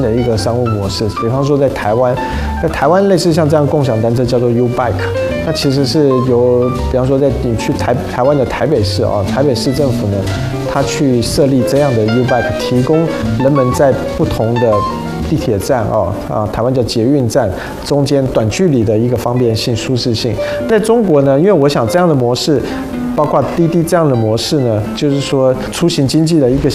的一个商务模式。比方说在台湾类似像这样共享单车叫做 U-Bike， 那其实是由比方说你去台湾的台北市台北市政府呢，它去设立这样的 U-Bike， 提供人们在不同的地铁站台湾叫捷运站中间短距离的一个方便性、舒适性。在中国呢，因为我想这样的模式，包括滴滴这样的模式呢，就是说出行经济的一个